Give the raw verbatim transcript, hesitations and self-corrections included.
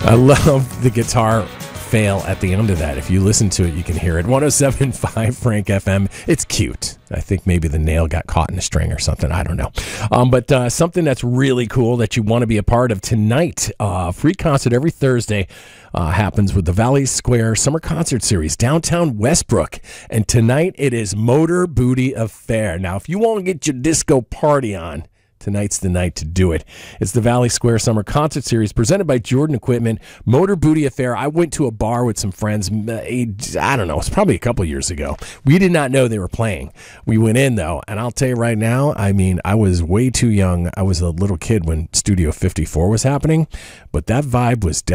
I love the guitar fail at the end of that. If you listen to it, you can hear it. one oh seven point five Frank F M. It's cute. I think maybe the nail got caught in a string or something. I don't know. Um, but uh, something that's really cool that you want to be a part of tonight, uh, free concert every Thursday uh, happens with the Valley Square Summer Concert Series, downtown Westbrook. And tonight it is Motor Booty Affair. Now, if you want to get your disco party on, tonight's the night to do it. It's the Valley Square Summer Concert Series presented by Jordan Equipment. Motor Booty Affair. I went to a bar with some friends, I don't know, it's probably a couple years ago. We did not know they were playing. We went in, though, and I'll tell you right now, I mean, I was way too young. I was a little kid when Studio fifty-four was happening, but that vibe was definitely